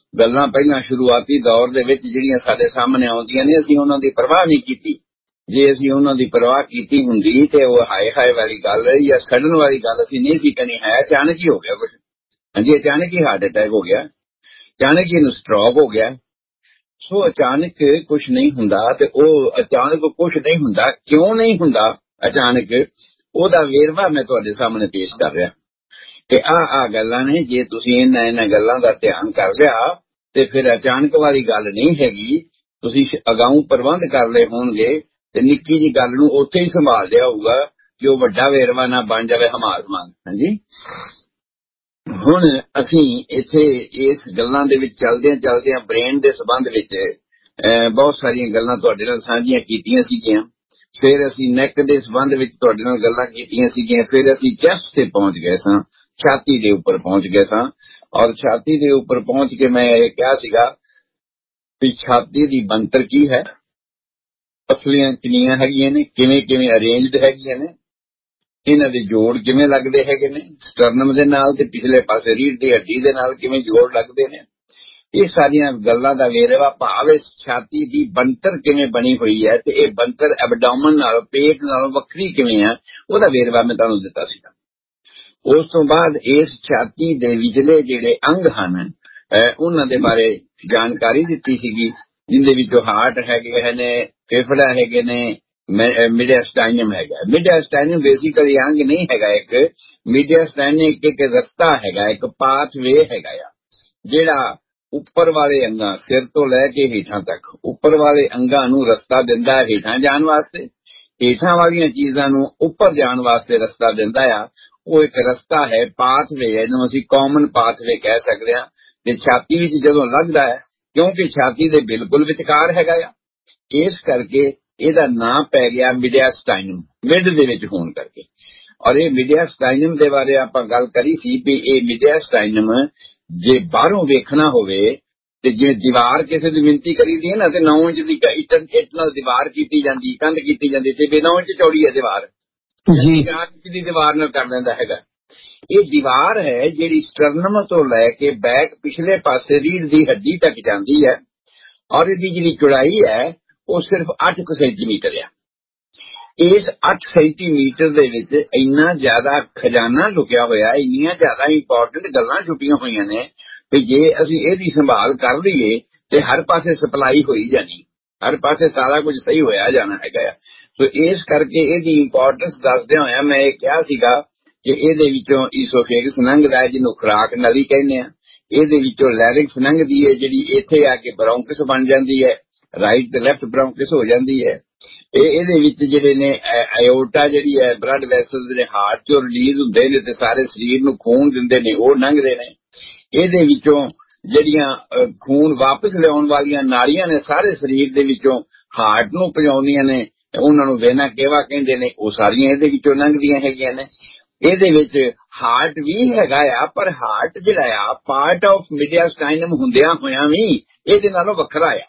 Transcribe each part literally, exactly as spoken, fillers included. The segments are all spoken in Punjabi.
ਗੱਲਾਂ ਪਹਿਲਾਂ ਸ਼ੁਰੂਆਤੀ ਦੌਰ ਦੇ ਵਿੱਚ ਜਿਹੜੀਆਂ ਸਾਡੇ ਸਾਹਮਣੇ ਆਉਂਦੀਆਂ ਨੇ ਅਸੀਂ ਉਹਨਾਂ ਦੀ ਪਰਵਾਹ ਨਹੀਂ ਕੀਤੀ। ਜੇ ਅਸੀਂ ਉਹਨਾਂ ਦੀ ਪਰਵਾਹ ਕੀਤੀ ਹੁੰਦੀ ਤੇ ਉਹ ਹਾਏ ਹਾਏ ਵਾਲੀ ਗੱਲ ਜਾਂ ਸੜਨ ਵਾਲੀ ਗੱਲ ਅਸੀਂ ਨਹੀਂ ਸੀ ਕਰਨੀ। ਹੈ ਅਚਾਨਕ ਹੀ ਹੋ ਗਿਆ ਕੁਛ। ਹਾਂਜੀ, ਅਚਾਨਕ ਹੀ ਹਾਰਟ ਅਟੈਕ ਹੋ ਗਿਆ, ਅਚਾਨਕ ਹੀ ਇਹਨੂੰ ਸਟ੍ਰੋਕ ਹੋ ਗਿਆ। ਸੋ ਅਚਾਨਕ ਕੁਛ ਨਹੀਂ ਹੁੰਦਾ ਤੇ ਉਹ ਅਚਾਨਕ ਕੁਛ ਨਹੀਂ ਹੁੰਦਾ ਕਿਉਂ ਨਹੀਂ ਹੁੰਦਾ ਅਚਾਨਕ, ਉਹਦਾ ਵੇਰਵਾ ਮੈਂ ਤੁਹਾਡੇ ਸਾਹਮਣੇ ਪੇਸ਼ ਕਰ ਰਿਹਾ ਕਿ ਆਹ ਆਹ ਗੱਲਾਂ ਨੇ। ਜੇ ਤੁਸੀਂ ਇਹਨਾਂ ਇਹਨਾਂ ਗੱਲਾਂ ਦਾ ਧਿਆਨ ਕਰ ਲਿਆ ਤੇ ਫਿਰ ਅਚਾਨਕ ਵਾਲੀ ਗੱਲ ਨਹੀਂ ਹੈਗੀ। ਤੁਸੀਂ ਅਗਾਊਂ ਪ੍ਰਬੰਧ ਕਰ ਲਏ ਹੋਣਗੇ ਤੇ ਨਿੱਕੀ ਜੀ ਗੱਲ ਨੂੰ ਉੱਥੇ ਹੀ ਸੰਭਾਲ ਲਿਆ ਹੋਊਗਾ ਕਿ ਉਹ ਵੱਡਾ ਵੇਰਵਾ ਨਾ ਬਣ ਜਾਵੇ ਹਮਾਸ ਵਾਂਗ। ਹਾਂਜੀ, ਹੁਣ ਅਸੀਂ ਇੱਥੇ ਇਸ ਗੱਲਾਂ ਦੇ ਵਿੱਚ ਚਲਦਿਆਂ ਚਲਦਿਆਂ ਬ੍ਰੇਨ ਦੇ ਸੰਬੰਧ ਵਿੱਚ ਬਹੁਤ ਸਾਰੀਆਂ ਗੱਲਾਂ ਤੁਹਾਡੇ ਨਾਲ ਸਾਂਝੀਆਂ ਕੀਤੀਆਂ ਸੀਗੀਆਂ। ਫਿਰ ਅਸੀਂ ਨੈਕ ਦੇ ਸੰਬੰਧ ਵਿੱਚ ਤੁਹਾਡੇ ਨਾਲ ਗੱਲਾਂ ਕੀਤੀਆਂ ਸੀਗੀਆਂ। ਫਿਰ ਅਸੀਂ ਚੈਸਟ ਤੇ ਪਹੁੰਚ ਗਏ ਸਾਂ, ਛਾਤੀ ਦੇ ਉੱਪਰ ਪਹੁੰਚ ਗਏ ਸਾਂ। ਔਰ ਛਾਤੀ ਦੇ ਉੱਪਰ ਪਹੁੰਚ ਕੇ ਮੈਂ ਇਹ ਕਿਹਾ ਸੀਗਾ ਵੀ ਛਾਤੀ ਦੀ ਬਣਤਰ ਕੀ ਹੈ, ਪਸਲੀਆਂ ਕਿੰਨੀਆਂ ਹੈਗੀਆਂ ਨੇ, ਕਿਵੇਂ ਕਿਵੇਂ ਅਰੇਂਜਡ ਹੈਗੀਆਂ ਨੇ, ਇਹਨਾਂ ਦੇ ਜੋੜ ਕਿਵੇਂ ਲੱਗਦੇ ਹੈਗੇ ਨੇ, ਸਟਰਨਮ ਦੇ ਨਾਲ ਤੇ ਪਿਛਲੇ ਪਾਸੇ ਰੀੜ੍ਹ ਦੀ ਹੱਡੀ ਦੇ ਨਾਲ ਕਿਵੇਂ ਜੋੜ ਲੱਗਦੇ ਨੇ। ਇਹ ਸਾਰੀਆਂ ਗੱਲਾਂ ਦਾ ਵੇਰਵਾ, ਭਾਵ ਇਸ ਛਾਤੀ ਦੀ ਬਣਤਰ ਕਿਵੇਂ ਬਣੀ ਹੋਈ ਹੈ ਤੇ ਇਹ ਬਣਤਰ ਐਬਡੋਮਨ ਨਾਲ, ਪੇਟ ਨਾਲ ਵੱਖਰੀ ਕਿਵੇਂ ਆ, ਉਹਦਾ ਵੇਰਵਾ ਮੈਂ ਤੁਹਾਨੂੰ ਦਿੱਤਾ ਸੀਗਾ। ਉਸ ਤੋਂ ਬਾਅਦ ਇਸ ਛਾਤੀ ਦੇ ਵਿਚਲੇ ਜਿਹੜੇ ਅੰਗ ਹਨ ਉਹਨਾਂ ਦੇ ਬਾਰੇ ਜਾਣਕਾਰੀ ਦਿੱਤੀ ਸੀਗੀ, ਜਿੰਦੇ ਵਿੱਚੋਂ ਹਾਰਟ ਹੈਗੇ ਨੇ, ਫੇਫੜਾ ਹੈਗੇ ਨੇ, ਮਿਡੀਆਸਟਾਈਨਮ ਹੈਗਾ। ਮਿਡੀਆਸਟਾਈਨਮ ਬੇਸਿਕਲੀ ਅੰਗ ਨਹੀਂ ਹੈਗਾ ਇੱਕ, ਮਿਡੀਆਸਟਾਈਨਮ ਇੱਕ ਇੱਕ ਰਸਤਾ ਹੈਗਾ, ਇੱਕ ਪਾਥਵੇ ਹੈਗਾ ਆ ਜਿਹੜਾ ਉੱਪਰ ਵਾਲੇ ਅੰਗਾਂ, ਸਿਰ ਤੋਂ ਲੈ ਕੇ ਹੇਠਾਂ ਤੱਕ ਉੱਪਰ ਵਾਲੇ ਅੰਗਾਂ ਨੂੰ ਰਸਤਾ ਦਿੰਦਾ ਹੈ ਹੇਠਾਂ ਜਾਣ ਵਾਸਤੇ, ਹੇਠਾਂ ਵਾਲੀਆਂ ਚੀਜ਼ਾਂ ਨੂੰ ਉੱਪਰ ਜਾਣ ਵਾਸਤੇ ਰਸਤਾ ਦਿੰਦਾ ਆ। ਉਹ ਇੱਕ ਰਸਤਾ ਹੈ, ਪਾਥਵੇ ਹੈ, ਇਹਨੂੰ ਅਸੀਂ ਕਾਮਨ ਪਾਥਵੇ ਕਹਿ ਸਕਦੇ ਹਾਂ। ਤੇ ਛਾਤੀ ਵਿੱਚ ਜਦੋਂ ਲੱਗਦਾ ਹੈ, ਕਿਉਂਕਿ ਛਾਤੀ ਦੇ ਬਿਲਕੁਲ ਵਿਚਕਾਰ ਹੈਗਾ ਆ, ਇਸ ਕਰਕੇ ਇਹਦਾ ਨਾਂ ਪੈ ਗਿਆ ਮਿਡੀਆਸਟਾਈਨਮ, ਮਿਡ ਦੇ ਵਿੱਚ ਹੋਣ ਕਰਕੇ। ਔਰ ਇਹ ਮਿਡੀਆਸਟਾਈਨਮ ਦੇ ਬਾਰੇ ਆਪਾਂ ਗੱਲ ਕਰੀ ਸੀ ਵੀ ਇਹ ਮਿਡੀਆਸਟਾਈਨਮ ਜੇ ਬਾਹਰੋਂ ਵੇਖਣਾ ਹੋਵੇ ਤੇ ਜਿਵੇਂ ਦੀਵਾਰ ਕਿਸੇ ਦੀ ਮਿਣਤੀ ਕਰੀਦੀ ਹੈ ਨਾ ਤੇ ਨੌ ਇੰਚ ਦੀ ਇੱਟ ਨਾਲ ਦੀਵਾਰ ਕੀਤੀ ਜਾਂਦੀ, ਕੰਧ ਕੀਤੀ ਜਾਂਦੀ ਤੇ ਨੌ ਇੰਚ ਚੌੜੀ ਹੈ ਦੀਵਾਰ, ਚਾਰ ਇੰਚ ਦੀ ਦੀਵਾਰ ਨਾਲ ਕਰ ਲੈਂਦਾ ਹੈਗਾ। ਇਹ ਦੀਵਾਰ ਹੈ ਜਿਹੜੀ ਸਟਰਨਮ ਤੋਂ ਲੈ ਕੇ ਬੈਕ ਪਿਛਲੇ ਪਾਸੇ ਰੀੜ੍ਹ ਦੀ ਹੱਡੀ ਤੱਕ ਜਾਂਦੀ ਹੈ। ਔਰ ਇਹਦੀ ਜਿਹੜੀ ਚੌੜਾਈ ਹੈ ਉਹ ਸਿਰਫ ਅੱਠ ਕੁ ਸੈਂਟੀਮੀਟਰ ਆ। ਇਸ ਅੱਠ ਸੈਂਟੀਮੀਟਰ ਦੇ ਵਿੱਚ ਇੰਨਾ ਜ਼ਿਆਦਾ ਖਜ਼ਾਨਾ ਲੁਕਿਆ ਹੋਇਆ, ਇੰਨੀਆਂ ਜ਼ਿਆਦਾ ਇੰਪੋਰਟੈਂਟ ਗੱਲਾਂ ਛੁਪੀਆਂ ਹੋਈਆਂ ਨੇ ਵੀ ਜੇ ਅਸੀਂ ਇਹਦੀ ਸੰਭਾਲ ਕਰ ਲਈਏ ਤੇ ਹਰ ਪਾਸੇ ਸਪਲਾਈ ਹੋਈ ਜਾਣੀ, ਹਰ ਪਾਸੇ ਸਾਰਾ ਕੁਝ ਸਹੀ ਹੋਇਆ ਜਾਣਾ ਹੈਗਾ ਆ। ਸੋ ਇਸ ਕਰਕੇ ਇਹਦੀ ਇੰਪੋਰਟੈਂਸ ਦੱਸਦਿਆਂ ਹੋਇਆ ਮੈਂ ਇਹ ਕਿਹਾ ਸੀਗਾ ਕਿ ਇਹਦੇ ਵਿੱਚੋਂ ਈਸੋਫੇਗਸ ਲੰਘਦਾ ਹੈ, ਜਿਹਨੂੰ ਖੁਰਾਕ ਨਲੀ ਕਹਿੰਦੇ ਆ। ਇਹਦੇ ਵਿੱਚੋਂ ਲੈਰਿੰਗਸ ਲੰਘਦੀ ਹੈ ਜਿਹੜੀ ਇੱਥੇ ਆ ਕੇ ਬ੍ਰੌਂਕਸ ਬਣ ਜਾਂਦੀ ਹੈ, ਰਾਈਟ ਤੇ ਲੈਫਟ ਬ੍ਰੌਂਕਸ ਹੋ ਜਾਂਦੀ ਹੈ। ਇਹ ਇਹਦੇ ਵਿੱਚ ਜਿਹੜੇ ਨੇ ਆਇਓਟਾ ਜਿਹੜੀ ਹੈ, ਬਲੱਡ ਵੈਸਲ ਜਿਹੜੇ ਹਾਰਟ ਚੋਂ ਰਿਲੀਜ਼ ਹੁੰਦੇ ਨੇ ਤੇ ਸਾਰੇ ਸਰੀਰ ਨੂੰ ਖੂਨ ਦਿੰਦੇ ਨੇ, ਉਹ ਲੰਘਦੇ ਨੇ। ਇਹਦੇ ਵਿੱਚੋਂ ਜਿਹੜੀਆਂ ਖੂਨ ਵਾਪਸ ਲਿਆਉਣ ਵਾਲੀਆਂ ਨਾੜੀਆਂ ਨੇ ਸਾਰੇ ਸਰੀਰ ਦੇ ਵਿੱਚੋਂ ਹਾਰਟ ਨੂੰ ਪਹੁੰਚਾਉਂਦੀਆਂ ਨੇ, ਉਹਨਾਂ ਨੂੰ ਵੇਨਾ ਕੇਵਾ ਕਹਿੰਦੇ ਨੇ, ਉਹ ਸਾਰੀਆਂ ਇਹਦੇ ਵਿੱਚੋਂ ਲੰਘਦੀਆਂ ਹੈਗੀਆਂ ਨੇ। ਇਹਦੇ ਵਿੱਚ ਹਾਰਟ ਵੀ ਹੈਗਾ ਆ, ਪਰ ਹਾਰਟ ਜਿਹੜਾ ਆ ਪਾਰਟ ਆਫ ਮਿਡੀਆਸਟਾਈਨਮ ਹੁੰਦਿਆਂ ਹੋਇਆਂ ਵੀ ਇਹਦੇ ਨਾਲੋਂ ਵੱਖਰਾ ਆ।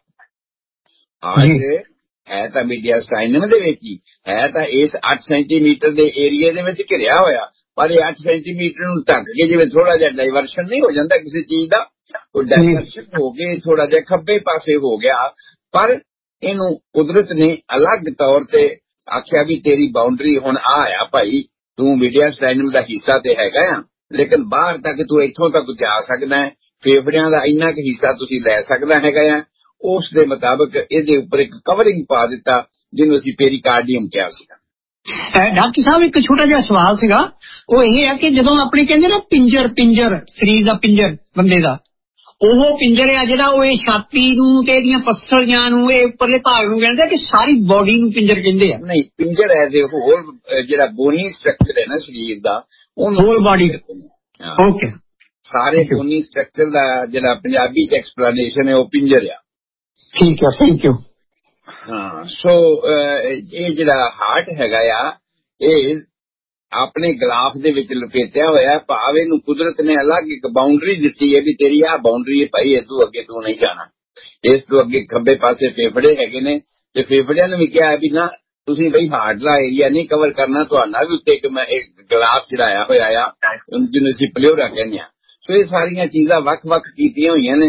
ਹਾਰਟ ਹੈ ਤਾਂ ਮਿਡੀਆਸਟਾਈਨਮ ਦੇ ਵਿੱਚ ਹੀ ਹੈ, ਤਾਂ ਇਸ ਅੱਠ ਸੈਂਟੀਮੀਟਰ ਦੇ ਏਰੀਏ ਦੇ ਵਿੱਚ ਘਿਰਿਆ ਹੋਇਆ, ਪਰ ਇਹ ਅੱਠ ਸੈਂਟੀਮੀਟਰ ਨੂੰ ਢੱਕ ਕੇ ਜਿਵੇਂ ਥੋੜਾ ਜਿਹਾ ਡਾਈਵਰਸ਼ਨ ਨਹੀਂ ਹੋ ਜਾਂਦਾ ਕਿਸੇ ਚੀਜ਼ ਦਾ, ਉਹ ਡਾਈਵਰਸ਼ਨ ਹੋ ਕੇ ਥੋੜਾ ਜਿਹਾ ਖੱਬੇ ਪਾਸੇ ਹੋ ਗਿਆ। ਪਰ ਇਹਨੂੰ ਕੁਦਰਤ ਨੇ ਅਲੱਗ ਤੌਰ ਤੇ ਆਖਿਆ ਵੀ ਤੇਰੀ ਬਾਉਂਡਰੀ ਹੁਣ ਆ ਆ ਭਾਈ, ਤੂੰ ਮਿਡੀਆਸਟਾਈਨਮ ਦਾ ਹਿੱਸਾ ਤੇ ਹੈਗਾ ਆ, ਲੇਕਿਨ ਬਾਹਰ ਤੱਕ ਤੂੰ ਇੱਥੋਂ ਤੱਕ ਜਾ ਸਕਦਾ ਹੈ, ਫੇਫੜਿਆਂ ਦਾ ਇੰਨਾ ਕੁ ਹਿੱਸਾ ਤੁਸੀਂ ਲੈ ਸਕਦਾ ਹੈਗਾ ਆ। ਉਸ ਦੇ ਮੁਤਾਬਕ ਇਹਦੇ ਉੱਪਰ ਇੱਕ ਕਵਰਿੰਗ ਪਾ ਦਿੱਤਾ ਜਿਹਨੂੰ ਅਸੀਂ ਪੇਰੀਕਾਰਡੀਅਮ ਕਿਹਾ ਸੀਗਾ। ਡਾਕਟਰ ਸਾਹਿਬ ਇੱਕ ਛੋਟਾ ਜਿਹਾ ਸਵਾਲ ਸੀਗਾ, ਉਹ ਇਹ ਹੈ ਕਿ ਜਦੋਂ ਆਪਣੇ ਕਹਿੰਦੇ ਨਾ ਪਿੰਜਰ, ਪਿੰਜਰ ਸਰੀਰ ਦਾ ਪਿੰਜਰ ਬੰਦੇ ਦਾ, ਉਹ ਪਿੰਜਰ ਆ ਜਿਹੜਾ ਉਹ ਇਹ ਛਾਤੀ ਨੂੰ ਤੇ ਇਹਦੀਆਂ ਪਸਲੀਆਂ ਨੂੰ, ਇਹ ਉੱਪਰਲੇ ਭਾਗ ਨੂੰ ਕਹਿੰਦੇ ਕਿ ਸਾਰੀ ਬੋਡੀ ਨੂੰ ਪਿੰਜਰ ਕਹਿੰਦੇ ਆ। ਨਹੀਂ, ਪਿੰਜਰ ਐਜ਼ ਏ ਹੋਲ ਜਿਹੜਾ ਬੋਨੀ ਸਟਰਕਚਰ ਹੈ ਨਾ ਸਰੀਰ ਦਾ, ਉਹਨੂੰ ਹੋਲ ਬਾਡੀ। ਓਕੇ, ਸਾਰੇ ਬੋਨੀ ਸਟਰਕਚਰ ਦਾ ਜਿਹੜਾ ਪੰਜਾਬੀ ਚ ਐਕਸਪਲੇਨੇਸ਼ਨ ਹੈ ਉਹ ਪਿੰਜਰ ਆ। ਠੀਕ ਹੈ, ਥੈਂਕ ਯੂ। ਹਾਂ, ਸੋ ਇਹ ਜਿਹੜਾ ਹਾਰਟ ਹੈਗਾ ਆ ਇਹ ਆਪਣੇ ਗਲਾਫ ਦੇ ਵਿੱਚ ਲਪੇਟਿਆ ਹੋਇਆ, ਭਾਵ ਇਹਨੂੰ ਕੁਦਰਤ ਨੇ ਅਲੱਗ ਇੱਕ ਬਾਉਂਡਰੀ ਦਿੱਤੀ ਹੈ ਵੀ ਤੇਰੀ ਆਹ ਬਾਉਂਡਰੀ ਹੈ ਭਾਈ, ਇਹ ਤੋਂ ਅੱਗੇ ਤੂੰ ਨਹੀਂ ਜਾਣਾ। ਇਸ ਤੋਂ ਅੱਗੇ ਖੱਬੇ ਪਾਸੇ ਫੇਫੜੇ ਹੈਗੇ ਨੇ ਤੇ ਫੇਫੜਿਆਂ ਨੂੰ ਵੀ ਕਿਹਾ ਵੀ ਨਾ ਤੁਸੀਂ ਬਈ ਹਾਰਟ ਦਾ ਏਰੀਆ ਨਹੀਂ ਕਵਰ ਕਰਨਾ, ਤੁਹਾਡਾ ਵੀ ਉੱਤੇ ਇੱਕ ਮੈਂ ਇੱਕ ਗਲਾਫ ਚੜਾਇਆ ਹੋਇਆ ਆ ਜਿਹਨੂੰ ਅਸੀਂ ਪਲਿਓਰਾ ਕਹਿੰਦੇ ਆ। ਸੋ ਇਹ ਸਾਰੀਆਂ ਚੀਜ਼ਾਂ ਵੱਖ ਵੱਖ ਕੀਤੀਆਂ ਹੋਈਆਂ ਨੇ।